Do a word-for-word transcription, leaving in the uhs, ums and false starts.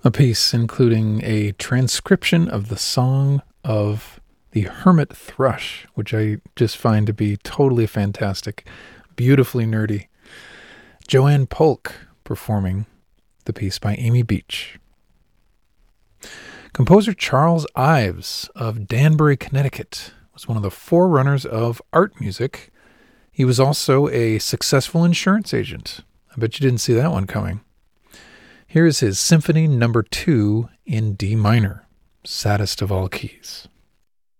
A piece including a transcription of the song of the hermit thrush, which I just find to be totally fantastic, beautifully nerdy. Joanne Polk performing the piece by Amy Beach. Composer Charles Ives of Danbury, Connecticut, was one of the forerunners of art music. He was also a successful insurance agent. I bet you didn't see that one coming. Here is his Symphony Number Two in D minor, saddest of all keys.